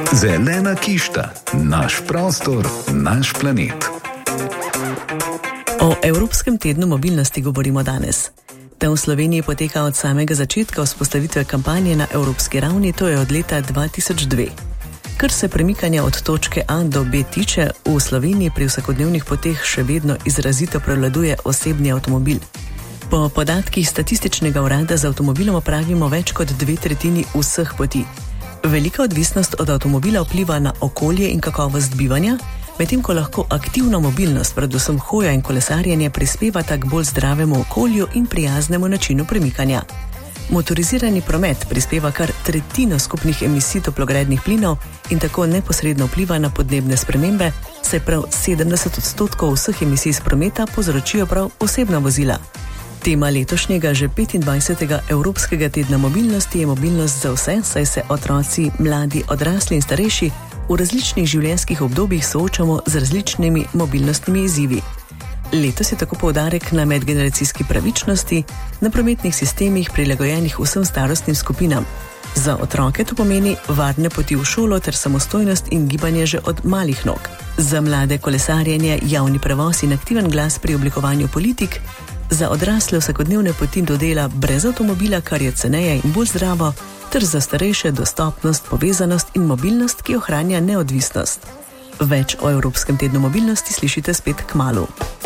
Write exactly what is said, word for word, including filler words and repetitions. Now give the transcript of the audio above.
Zelena kišta, naš prostor, naš planet. O Evropskem tednu mobilnosti govorimo danes. Ta v Sloveniji poteka od samega začetka vzpostavitve kampanje na evropski ravni, to je od leta dva tisoč dve. Kar se premikanja od točke A do B tiče, v Sloveniji pri vsakodnevnih poteh še vedno izrazito prevladuje osebni avtomobil. Po podatkih Statističnega urada z avtomobilom opravimo več kot dve tretjini vseh poti. Velika odvisnost od avtomobila vpliva na okolje in kakovost bivanja, medtem ko lahko aktivna mobilnost, predvsem hoja in kolesarjenje, prispevata k bolj zdravemu okolju in prijaznemu načinu premikanja. Motorizirani promet prispeva kar tretjino skupnih emisij toplogrednih plinov in tako neposredno vpliva na podnebne spremembe, saj prav sedemdeset odstotkov vseh emisij iz prometa povzročijo prav osebna vozila. Tema letošnjega že petindvajsetega Evropskega tedna mobilnosti je mobilnost za vse, saj se otroci, mladi, odrasli in starejši v različnih življenjskih obdobjih soočamo z različnimi mobilnostnimi izzivi. Letos je tako poudarek na medgeneracijski pravičnosti, na prometnih sistemih prilagojenih vsem starostnim skupinam. Za otroke to pomeni varne poti v šolo ter samostojnost in gibanje že od malih nog. Za mlade kolesarjenje, javni prevoz in aktiven glas pri oblikovanju politik, za odrasle vsakodnevne poti do dela brez avtomobila, kar je ceneje in bolj zdravo, ter za starejše dostopnost, povezanost in mobilnost, ki ohranja neodvisnost. Več o Evropskem tednu mobilnosti slišite spet kmalu.